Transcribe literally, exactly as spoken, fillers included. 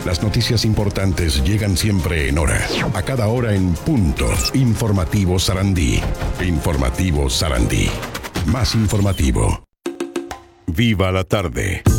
Las noticias importantes llegan siempre en hora. A cada hora en punto. Informativo Sarandí. Informativo Sarandí. Más informativo. Viva la tarde.